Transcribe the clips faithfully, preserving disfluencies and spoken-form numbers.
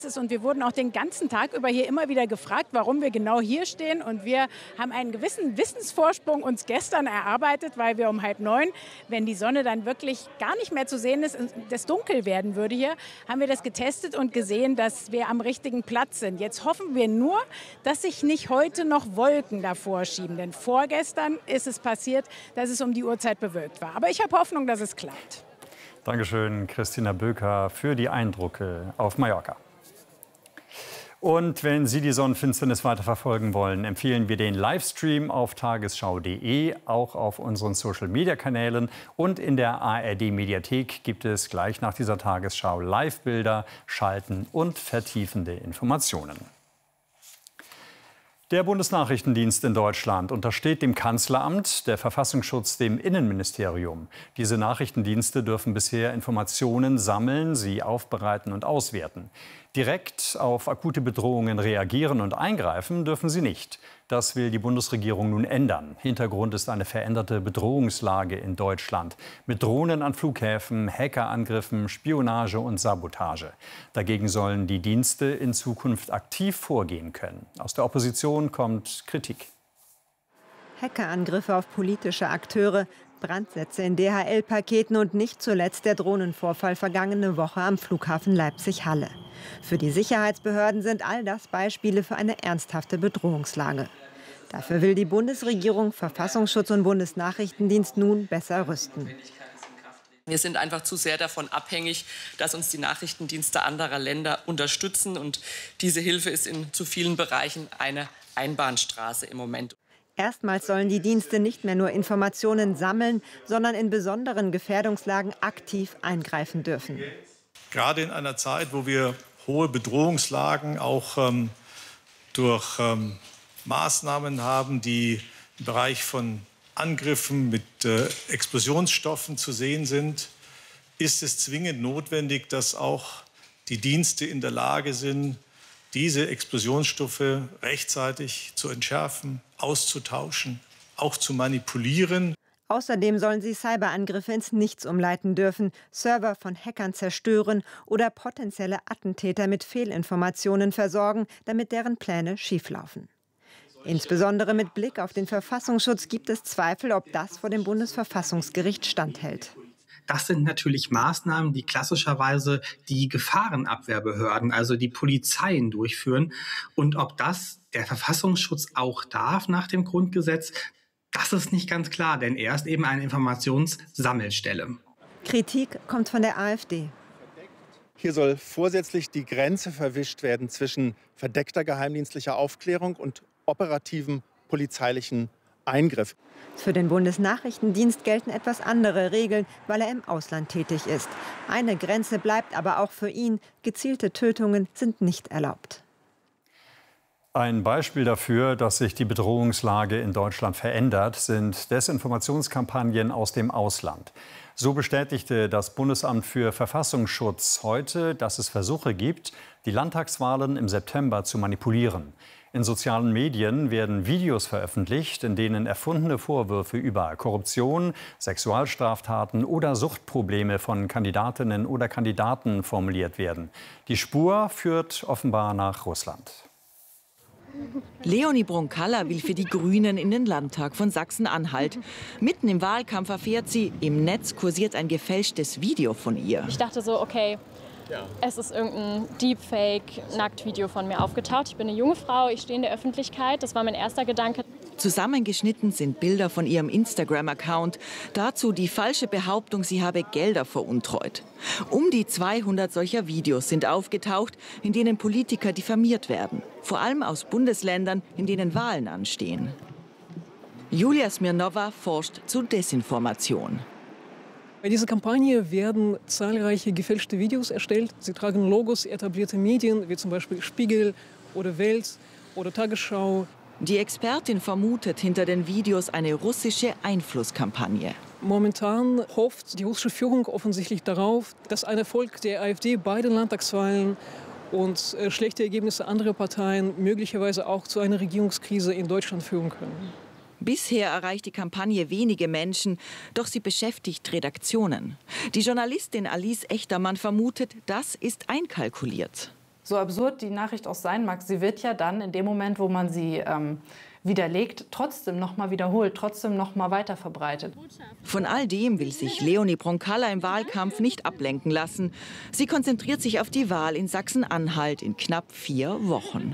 Und wir wurden auch den ganzen Tag über hier immer wieder gefragt, warum wir genau hier stehen. Und wir haben einen gewissen Wissensvorsprung uns gestern erarbeitet, weil wir um halb neun, wenn die Sonne dann wirklich gar nicht mehr zu sehen ist und es dunkel werden würde hier, haben wir das getestet und gesehen, dass wir am richtigen Platz sind. Jetzt hoffen wir nur, dass sich nicht heute noch Wolken davor schieben. Denn vorgestern ist es passiert, dass es um die Uhrzeit bewölkt war. Aber ich habe Hoffnung, dass es klappt. Dankeschön, Christina Böker, für die Eindrücke auf Mallorca. Und wenn Sie die Sonnenfinsternis weiter verfolgen wollen, empfehlen wir den Livestream auf tagesschau punkt de, auch auf unseren Social-Media-Kanälen und in der A R D-Mediathek gibt es gleich nach dieser Tagesschau Live-Bilder, Schalten und vertiefende Informationen. Der Bundesnachrichtendienst in Deutschland untersteht dem Kanzleramt, der Verfassungsschutz dem Innenministerium. Diese Nachrichtendienste dürfen bisher Informationen sammeln, sie aufbereiten und auswerten. Direkt auf akute Bedrohungen reagieren und eingreifen dürfen sie nicht. Das will die Bundesregierung nun ändern. Hintergrund ist eine veränderte Bedrohungslage in Deutschland mit Drohnen an Flughäfen, Hackerangriffen, Spionage und Sabotage. Dagegen sollen die Dienste in Zukunft aktiv vorgehen können. Aus der Opposition kommt Kritik. Hackerangriffe auf politische Akteure, Brandsätze in D H L-Paketen und nicht zuletzt der Drohnenvorfall vergangene Woche am Flughafen Leipzig-Halle. Für die Sicherheitsbehörden sind all das Beispiele für eine ernsthafte Bedrohungslage. Dafür will die Bundesregierung Verfassungsschutz und Bundesnachrichtendienst nun besser rüsten. Wir sind einfach zu sehr davon abhängig, dass uns die Nachrichtendienste anderer Länder unterstützen. Und diese Hilfe ist in zu vielen Bereichen eine Einbahnstraße im Moment. Erstmals sollen die Dienste nicht mehr nur Informationen sammeln, sondern in besonderen Gefährdungslagen aktiv eingreifen dürfen. Gerade in einer Zeit, wo wir hohe Bedrohungslagen auch ähm, durch ähm, Maßnahmen haben, die im Bereich von Angriffen mit äh, Explosionsstoffen zu sehen sind, ist es zwingend notwendig, dass auch die Dienste in der Lage sind, diese Explosionsstoffe rechtzeitig zu entschärfen, auszutauschen, auch zu manipulieren. Außerdem sollen sie Cyberangriffe ins Nichts umleiten dürfen, Server von Hackern zerstören oder potenzielle Attentäter mit Fehlinformationen versorgen, damit deren Pläne schieflaufen. Insbesondere mit Blick auf den Verfassungsschutz gibt es Zweifel, ob das vor dem Bundesverfassungsgericht standhält. Das sind natürlich Maßnahmen, die klassischerweise die Gefahrenabwehrbehörden, also die Polizeien, durchführen. Und ob das der Verfassungsschutz auch darf nach dem Grundgesetz, das ist nicht ganz klar, denn er ist eben eine Informationssammelstelle. Kritik kommt von der AfD. Hier soll vorsätzlich die Grenze verwischt werden zwischen verdeckter geheimdienstlicher Aufklärung und operativen polizeilichen Eingriff. Für den Bundesnachrichtendienst gelten etwas andere Regeln, weil er im Ausland tätig ist. Eine Grenze bleibt aber auch für ihn. Gezielte Tötungen sind nicht erlaubt. Ein Beispiel dafür, dass sich die Bedrohungslage in Deutschland verändert, sind Desinformationskampagnen aus dem Ausland. So bestätigte das Bundesamt für Verfassungsschutz heute, dass es Versuche gibt, die Landtagswahlen im September zu manipulieren. In sozialen Medien werden Videos veröffentlicht, in denen erfundene Vorwürfe über Korruption, Sexualstraftaten oder Suchtprobleme von Kandidatinnen oder Kandidaten formuliert werden. Die Spur führt offenbar nach Russland. Leonie Bronkalla will für die Grünen in den Landtag von Sachsen-Anhalt. Mitten im Wahlkampf erfährt sie, im Netz kursiert ein gefälschtes Video von ihr. Ich dachte so, okay, es ist irgendein Deepfake-Nacktvideo von mir aufgetaucht. Ich bin eine junge Frau, ich stehe in der Öffentlichkeit. Das war mein erster Gedanke. Zusammengeschnitten sind Bilder von ihrem Instagram-Account. Dazu die falsche Behauptung, sie habe Gelder veruntreut. Um die zweihundert solcher Videos sind aufgetaucht, in denen Politiker diffamiert werden. Vor allem aus Bundesländern, in denen Wahlen anstehen. Julia Smirnova forscht zu Desinformation. Bei dieser Kampagne werden zahlreiche gefälschte Videos erstellt. Sie tragen Logos etablierter Medien, wie zum Beispiel Spiegel oder Welt oder Tagesschau. Die Expertin vermutet hinter den Videos eine russische Einflusskampagne. Momentan hofft die russische Führung offensichtlich darauf, dass ein Erfolg der AfD bei den Landtagswahlen und äh, schlechte Ergebnisse anderer Parteien möglicherweise auch zu einer Regierungskrise in Deutschland führen können. Bisher erreicht die Kampagne wenige Menschen, doch sie beschäftigt Redaktionen. Die Journalistin Alice Echtermann vermutet, das ist einkalkuliert. So absurd die Nachricht auch sein mag, sie wird ja dann in dem Moment, wo man sie ähm, widerlegt, trotzdem noch mal wiederholt, trotzdem noch mal weiter verbreitet. Von all dem will sich Leonie Bronkalla im Wahlkampf nicht ablenken lassen. Sie konzentriert sich auf die Wahl in Sachsen-Anhalt in knapp vier Wochen.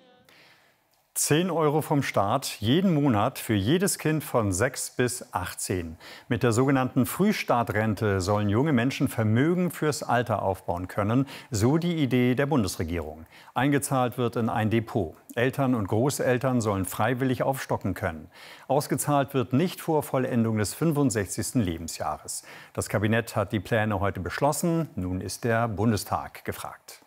zehn Euro vom Staat jeden Monat für jedes Kind von sechs bis achtzehn. Mit der sogenannten Frühstartrente sollen junge Menschen Vermögen fürs Alter aufbauen können. So die Idee der Bundesregierung. Eingezahlt wird in ein Depot. Eltern und Großeltern sollen freiwillig aufstocken können. Ausgezahlt wird nicht vor Vollendung des fünfundsechzigsten Lebensjahres. Das Kabinett hat die Pläne heute beschlossen. Nun ist der Bundestag gefragt.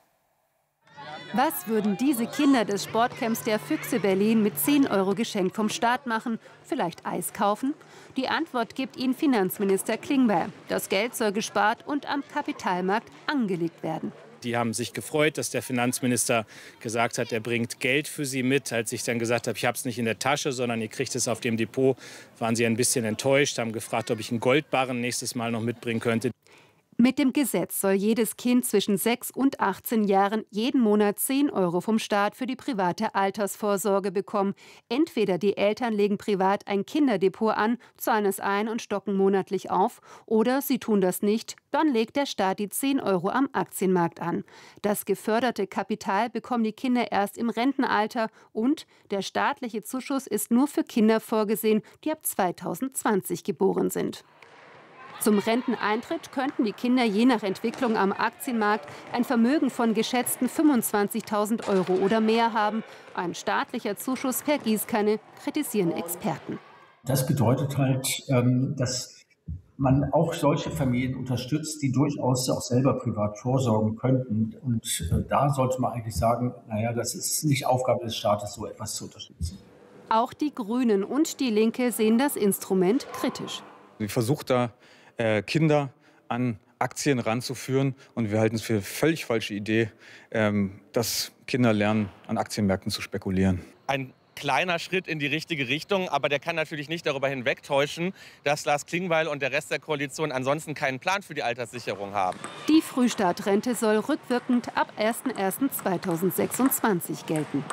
Was würden diese Kinder des Sportcamps der Füchse Berlin mit zehn Euro Geschenk vom Staat machen? Vielleicht Eis kaufen? Die Antwort gibt ihnen Finanzminister Klingbeil. Das Geld soll gespart und am Kapitalmarkt angelegt werden. Die haben sich gefreut, dass der Finanzminister gesagt hat, er bringt Geld für sie mit. Als ich dann gesagt habe, ich habe es nicht in der Tasche, sondern ihr kriegt es auf dem Depot, waren sie ein bisschen enttäuscht, haben gefragt, ob ich einen Goldbarren nächstes Mal noch mitbringen könnte. Mit dem Gesetz soll jedes Kind zwischen sechs und achtzehn Jahren jeden Monat zehn Euro vom Staat für die private Altersvorsorge bekommen. Entweder die Eltern legen privat ein Kinderdepot an, zahlen es ein und stocken monatlich auf, oder sie tun das nicht, dann legt der Staat die zehn Euro am Aktienmarkt an. Das geförderte Kapital bekommen die Kinder erst im Rentenalter und der staatliche Zuschuss ist nur für Kinder vorgesehen, die ab zweitausendzwanzig geboren sind. Zum Renteneintritt könnten die Kinder je nach Entwicklung am Aktienmarkt ein Vermögen von geschätzten fünfundzwanzigtausend Euro oder mehr haben. Ein staatlicher Zuschuss per Gießkanne, kritisieren Experten. Das bedeutet halt, dass man auch solche Familien unterstützt, die durchaus auch selber privat vorsorgen könnten. Und da sollte man eigentlich sagen, naja, das ist nicht Aufgabe des Staates, so etwas zu unterstützen. Auch die Grünen und die Linke sehen das Instrument kritisch. Sie versucht da, Kinder an Aktien ranzuführen. Und wir halten es für eine völlig falsche Idee, dass Kinder lernen, an Aktienmärkten zu spekulieren. Ein kleiner Schritt in die richtige Richtung, aber der kann natürlich nicht darüber hinwegtäuschen, dass Lars Klingbeil und der Rest der Koalition ansonsten keinen Plan für die Alterssicherung haben. Die Frühstartrente soll rückwirkend ab ersten ersten zweitausendsechsundzwanzig gelten.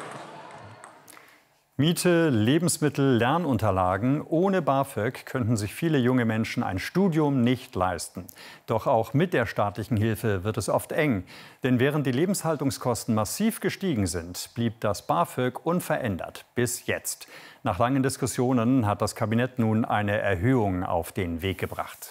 Miete, Lebensmittel, Lernunterlagen. Ohne BAföG könnten sich viele junge Menschen ein Studium nicht leisten. Doch auch mit der staatlichen Hilfe wird es oft eng. Denn während die Lebenshaltungskosten massiv gestiegen sind, blieb das BAföG unverändert bis jetzt. Nach langen Diskussionen hat das Kabinett nun eine Erhöhung auf den Weg gebracht.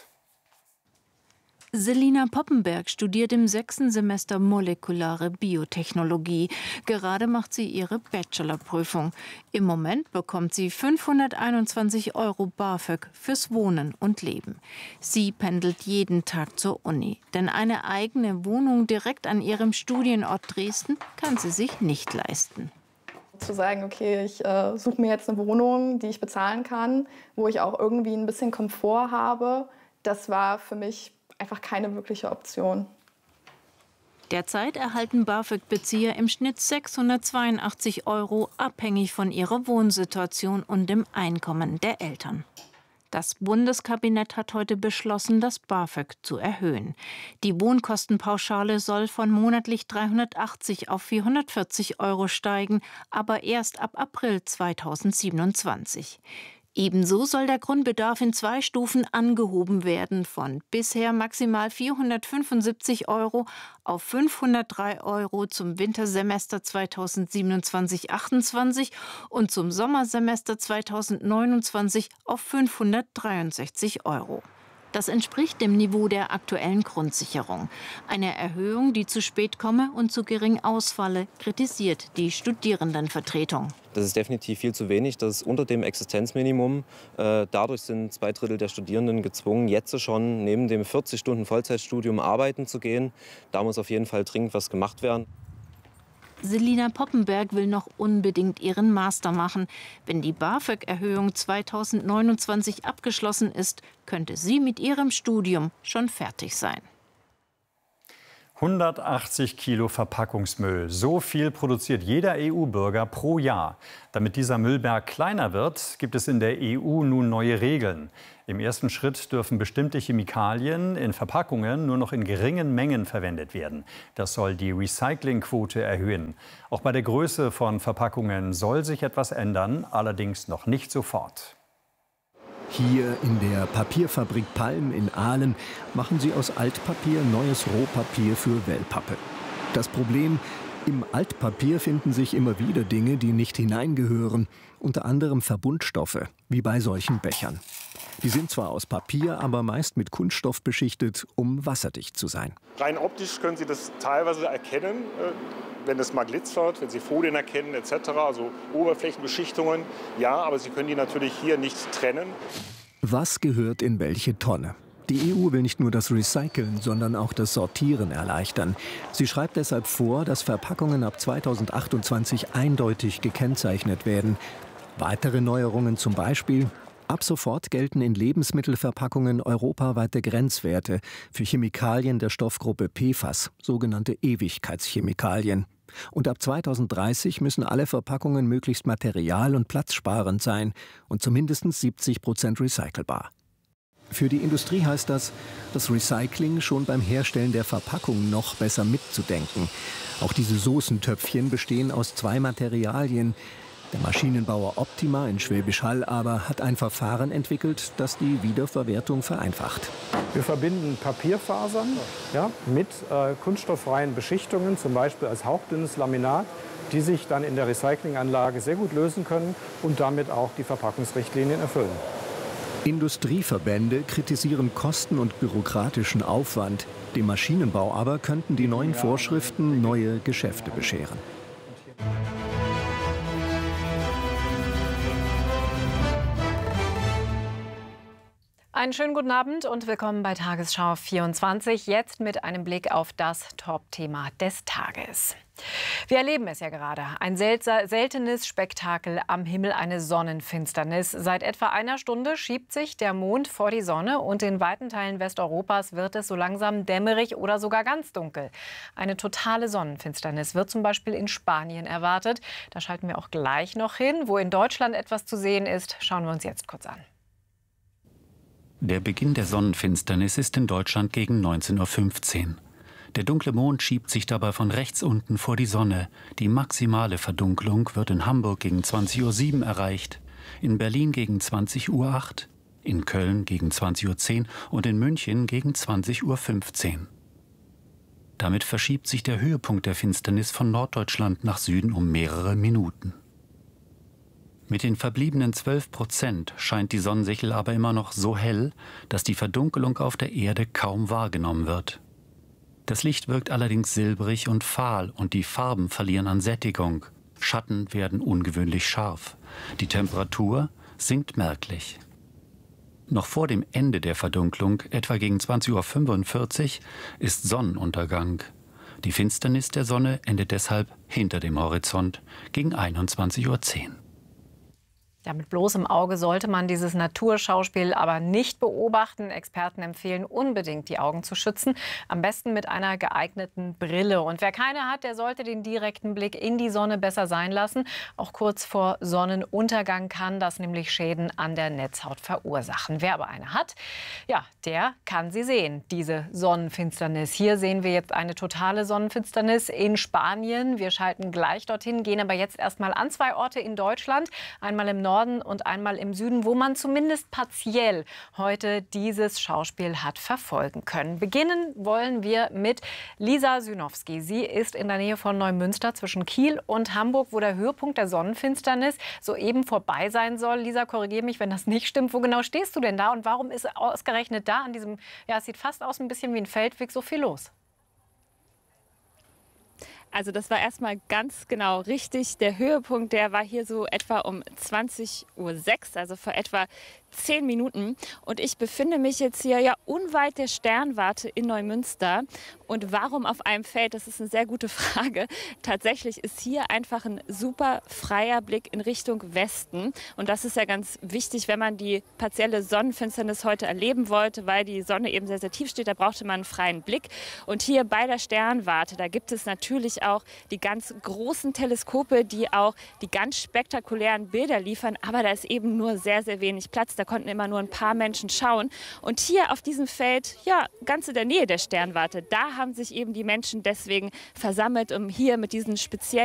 Selina Poppenberg studiert im sechsten Semester molekulare Biotechnologie. Gerade macht sie ihre Bachelorprüfung. Im Moment bekommt sie fünfhunderteinundzwanzig Euro BAföG fürs Wohnen und Leben. Sie pendelt jeden Tag zur Uni. Denn eine eigene Wohnung direkt an ihrem Studienort Dresden kann sie sich nicht leisten. Zu sagen, okay, ich äh, suche mir jetzt eine Wohnung, die ich bezahlen kann, wo ich auch irgendwie ein bisschen Komfort habe, das war für mich einfach keine wirkliche Option. Derzeit erhalten BAföG-Bezieher im Schnitt sechshundertzweiundachtzig Euro, abhängig von ihrer Wohnsituation und dem Einkommen der Eltern. Das Bundeskabinett hat heute beschlossen, das BAföG zu erhöhen. Die Wohnkostenpauschale soll von monatlich dreihundertachtzig auf vierhundertvierzig Euro steigen, aber erst ab April zweitausendsiebenundzwanzig. Ebenso soll der Grundbedarf in zwei Stufen angehoben werden, von bisher maximal vierhundertfünfundsiebzig Euro auf fünfhundertdrei Euro zum Wintersemester zweitausendsiebenundzwanzig achtundzwanzig und zum Sommersemester zweitausendneunundzwanzig auf fünfhundertdreiundsechzig Euro. Das entspricht dem Niveau der aktuellen Grundsicherung. Eine Erhöhung, die zu spät komme und zu gering ausfalle, kritisiert die Studierendenvertretung. Das ist definitiv viel zu wenig, das ist unter dem Existenzminimum. Dadurch sind zwei Drittel der Studierenden gezwungen, jetzt schon neben dem vierzig Stunden Vollzeitstudium arbeiten zu gehen. Da muss auf jeden Fall dringend was gemacht werden. Selina Poppenberg will noch unbedingt ihren Master machen. Wenn die BAföG-Erhöhung zweitausendneunundzwanzig abgeschlossen ist, könnte sie mit ihrem Studium schon fertig sein. hundertachtzig Kilo Verpackungsmüll. So viel produziert jeder E U-Bürger pro Jahr. Damit dieser Müllberg kleiner wird, gibt es in der E U nun neue Regeln. Im ersten Schritt dürfen bestimmte Chemikalien in Verpackungen nur noch in geringen Mengen verwendet werden. Das soll die Recyclingquote erhöhen. Auch bei der Größe von Verpackungen soll sich etwas ändern, allerdings noch nicht sofort. Hier in der Papierfabrik Palm in Aalen machen sie aus Altpapier neues Rohpapier für Wellpappe. Das Problem: Im Altpapier finden sich immer wieder Dinge, die nicht hineingehören, unter anderem Verbundstoffe, wie bei solchen Bechern. Die sind zwar aus Papier, aber meist mit Kunststoff beschichtet, um wasserdicht zu sein. Rein optisch können Sie das teilweise erkennen, wenn es mal glitzert, wenn Sie Folien erkennen et cetera, also Oberflächenbeschichtungen. Ja, aber Sie können die natürlich hier nicht trennen. Was gehört in welche Tonne? Die E U will nicht nur das Recyceln, sondern auch das Sortieren erleichtern. Sie schreibt deshalb vor, dass Verpackungen ab zweitausendachtundzwanzig eindeutig gekennzeichnet werden. Weitere Neuerungen zum Beispiel: Ab sofort gelten in Lebensmittelverpackungen europaweite Grenzwerte für Chemikalien der Stoffgruppe P F A S, sogenannte Ewigkeitschemikalien. Und ab zweitausenddreißig müssen alle Verpackungen möglichst material- und platzsparend sein und zumindest siebzig Prozent recycelbar. Für die Industrie heißt das, das Recycling schon beim Herstellen der Verpackung noch besser mitzudenken. Auch diese Soßentöpfchen bestehen aus zwei Materialien. Der Maschinenbauer Optima in Schwäbisch Hall aber hat ein Verfahren entwickelt, das die Wiederverwertung vereinfacht. Wir verbinden Papierfasern ja, mit äh, kunststofffreien Beschichtungen, zum Beispiel als hauchdünnes Laminat, die sich dann in der Recyclinganlage sehr gut lösen können und damit auch die Verpackungsrichtlinien erfüllen. Industrieverbände kritisieren Kosten und bürokratischen Aufwand. Dem Maschinenbau aber könnten die neuen Vorschriften neue Geschäfte bescheren. Einen schönen guten Abend und willkommen bei Tagesschau vierundzwanzig. Jetzt mit einem Blick auf das Top-Thema des Tages. Wir erleben es ja gerade. Ein seltenes Spektakel am Himmel, eine Sonnenfinsternis. Seit etwa einer Stunde schiebt sich der Mond vor die Sonne und in weiten Teilen Westeuropas wird es so langsam dämmerig oder sogar ganz dunkel. Eine totale Sonnenfinsternis wird zum Beispiel in Spanien erwartet. Da schalten wir auch gleich noch hin. Wo in Deutschland etwas zu sehen ist, schauen wir uns jetzt kurz an. Der Beginn der Sonnenfinsternis ist in Deutschland gegen neunzehn Uhr fünfzehn. Der dunkle Mond schiebt sich dabei von rechts unten vor die Sonne. Die maximale Verdunklung wird in Hamburg gegen zwanzig Uhr sieben erreicht, in Berlin gegen zwanzig Uhr acht, in Köln gegen zwanzig Uhr zehn und in München gegen zwanzig Uhr fünfzehn. Damit verschiebt sich der Höhepunkt der Finsternis von Norddeutschland nach Süden um mehrere Minuten. Mit den verbliebenen zwölf Prozent scheint die Sonnensichel aber immer noch so hell, dass die Verdunkelung auf der Erde kaum wahrgenommen wird. Das Licht wirkt allerdings silbrig und fahl und die Farben verlieren an Sättigung. Schatten werden ungewöhnlich scharf. Die Temperatur sinkt merklich. Noch vor dem Ende der Verdunklung, etwa gegen zwanzig Uhr fünfundvierzig, ist Sonnenuntergang. Die Finsternis der Sonne endet deshalb hinter dem Horizont gegen einundzwanzig Uhr zehn. Ja, mit bloßem Auge sollte man dieses Naturschauspiel aber nicht beobachten. Experten empfehlen unbedingt, die Augen zu schützen, am besten mit einer geeigneten Brille. Und wer keine hat, der sollte den direkten Blick in die Sonne besser sein lassen. Auch kurz vor Sonnenuntergang kann das nämlich Schäden an der Netzhaut verursachen. Wer aber eine hat, ja, der kann sie sehen, diese Sonnenfinsternis. Hier sehen wir jetzt eine totale Sonnenfinsternis in Spanien. Wir schalten gleich dorthin, gehen aber jetzt erst mal an zwei Orte in Deutschland, einmal im Norden und einmal im Süden, wo man zumindest partiell heute dieses Schauspiel hat verfolgen können. Beginnen wollen wir mit Lisa Synowski. Sie ist in der Nähe von Neumünster zwischen Kiel und Hamburg, wo der Höhepunkt der Sonnenfinsternis soeben vorbei sein soll. Lisa, korrigiere mich, wenn das nicht stimmt. Wo genau stehst du denn da und warum ist ausgerechnet da an diesem, ja, es sieht fast aus ein bisschen wie ein Feldweg, so viel los? Also das war erstmal ganz genau richtig. Der Höhepunkt, der war hier so etwa um zwanzig Uhr sechs, also vor etwa zehn Minuten und ich befinde mich jetzt hier ja unweit der Sternwarte in Neumünster. Und warum auf einem Feld? Das ist eine sehr gute Frage. Tatsächlich ist hier einfach ein super freier Blick in Richtung Westen. Und das ist ja ganz wichtig, wenn man die partielle Sonnenfinsternis heute erleben wollte, weil die Sonne eben sehr, sehr tief steht. Da brauchte man einen freien Blick. Und hier bei der Sternwarte, da gibt es natürlich auch die ganz großen Teleskope, die auch die ganz spektakulären Bilder liefern. Aber da ist eben nur sehr, sehr wenig Platz. Da konnten immer nur ein paar Menschen schauen. Und hier auf diesem Feld, ja, ganz in der Nähe der Sternwarte, da haben sich eben die Menschen deswegen versammelt, um hier mit diesen speziellen